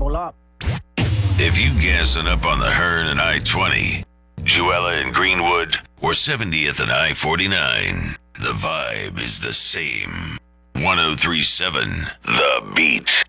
Buckle up. If you gassing up on the Hearn and I-20, Juella and Greenwood, or 70th and I-49, the vibe is the same. 1037 The Beat.